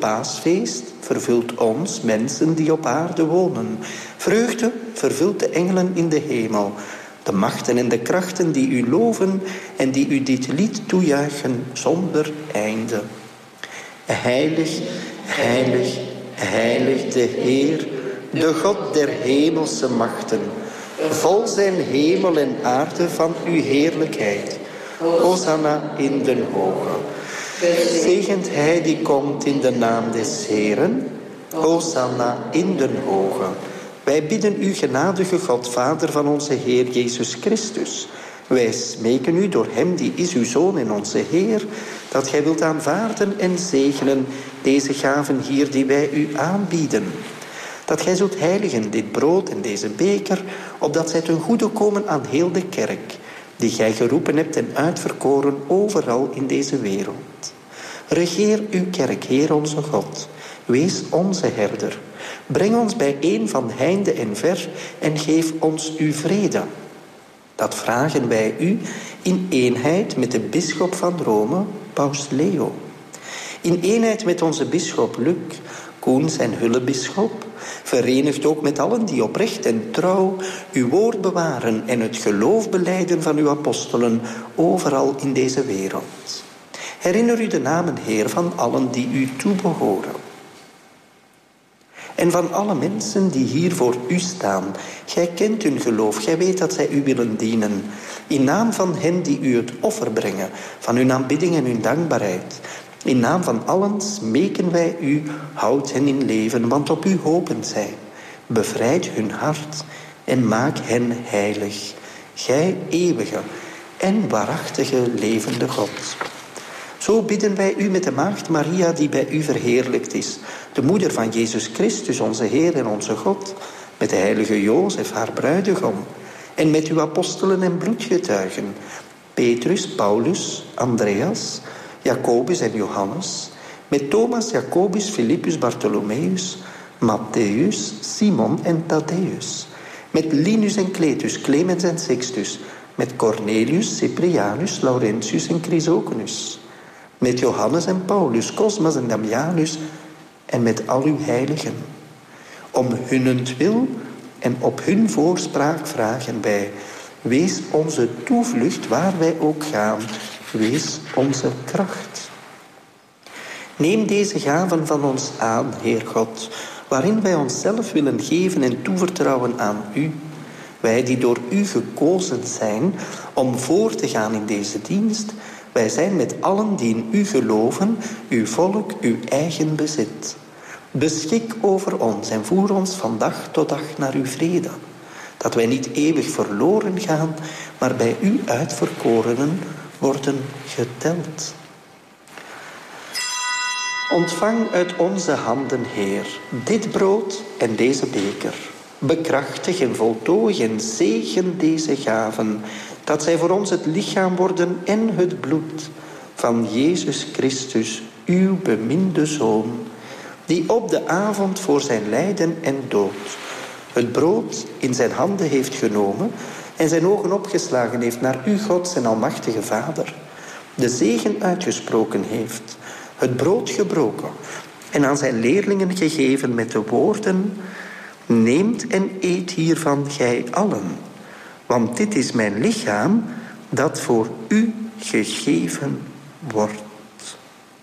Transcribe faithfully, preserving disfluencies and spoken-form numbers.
paasfeest vervult ons, mensen die op aarde wonen. Vreugde vervult de engelen in de hemel. De machten en de krachten die u loven en die u dit lied toejuichen zonder einde. Heilig, heilig, heilig de Heer, de God der hemelse machten. Vol zijn hemel en aarde van uw heerlijkheid. Hosanna in den hoge. Zegent hij die komt in de naam des Heeren. Hosanna in den hoge. Wij bidden u, genadige God, Vader van onze Heer Jezus Christus. Wij smeken u door hem die is uw Zoon en onze Heer, dat gij wilt aanvaarden en zegenen deze gaven hier die wij u aanbieden. Dat gij zult heiligen dit brood en deze beker, opdat zij ten goede komen aan heel de kerk, die gij geroepen hebt en uitverkoren overal in deze wereld. Regeer uw kerk, Heer onze God. Wees onze herder. Breng ons bijeen van heinde en ver en geef ons uw vrede. Dat vragen wij u in eenheid met de bisschop van Rome, Paus Leo. In eenheid met onze bisschop Luc, Koens en Hullebisschop, verenigd ook met allen die oprecht en trouw uw woord bewaren en het geloof belijden van uw apostelen overal in deze wereld. Herinner u de namen, Heer, van allen die u toebehoren. En van alle mensen die hier voor u staan. Gij kent hun geloof, gij weet dat zij u willen dienen. In naam van hen die u het offer brengen, van hun aanbidding en hun dankbaarheid. In naam van allen smeken wij u, houd hen in leven, want op u hopen zij. Bevrijd hun hart en maak hen heilig. Gij eeuwige en waarachtige levende God. Zo bidden wij u met de maagd Maria die bij u verheerlijkt is, de moeder van Jezus Christus, onze Heer en onze God, met de heilige Jozef, haar bruidegom, en met uw apostelen en bloedgetuigen, Petrus, Paulus, Andreas, Jacobus en Johannes, met Thomas, Jacobus, Philippus, Bartholomeus, Matthäus, Simon en Thaddäus, met Linus en Cletus, Clemens en Sextus, met Cornelius, Cyprianus, Laurentius en Chrysogonus, met Johannes en Paulus, Cosmas en Damianus en met al uw heiligen. Om hunnentwil en op hun voorspraak vragen wij, wees onze toevlucht waar wij ook gaan, wees onze kracht. Neem deze gaven van ons aan, Heer God, waarin wij onszelf willen geven en toevertrouwen aan u. Wij die door u gekozen zijn om voor te gaan in deze dienst, wij zijn met allen die in u geloven, uw volk, uw eigen bezit. Beschik over ons en voer ons van dag tot dag naar uw vrede. Dat wij niet eeuwig verloren gaan, maar bij u uitverkorenen worden geteld. Ontvang uit onze handen, Heer, dit brood en deze beker. Bekrachtig en voltooi en zegen deze gaven, dat zij voor ons het lichaam worden en het bloed van Jezus Christus, uw beminde Zoon, die op de avond voor zijn lijden en dood het brood in zijn handen heeft genomen en zijn ogen opgeslagen heeft naar u, God, zijn almachtige Vader, de zegen uitgesproken heeft, het brood gebroken en aan zijn leerlingen gegeven met de woorden, neemt en eet hiervan gij allen, want dit is mijn lichaam dat voor u gegeven wordt.